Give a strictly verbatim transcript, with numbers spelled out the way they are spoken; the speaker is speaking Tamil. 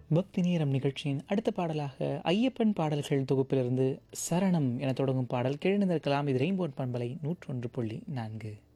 பக்தி நேரம் நிகழ்ச்சியின் அடுத்த பாடலாக ஐயப்பன் பாடல்கள் தொகுப்பிலிருந்து சரணம் என தொடங்கும் பாடல் கேழ்ந்திருக்கலாம். இது ரெயின்போன் பண்பலை நூற்றொன்று புள்ளி நான்கு.